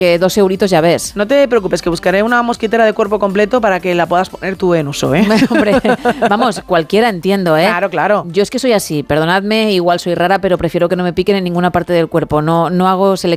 que 2 euritos ya ves. No te preocupes, que buscaré una mosquitera de cuerpo completo para que la puedas poner tú en uso, ¿eh? Hombre, vamos, cualquiera entiendo, ¿eh? Claro. Yo es que soy así, perdonadme, igual soy rara, pero prefiero que no me piquen en ninguna parte del cuerpo. No hago selección